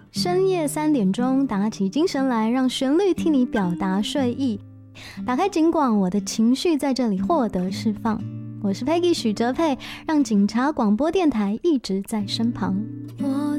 深夜3点钟，打起精神来，让旋律替你表达睡意。打开警广，我的情绪在这里获得释放。我是 Peggy 许哲佩，让警察广播电台一直在身旁。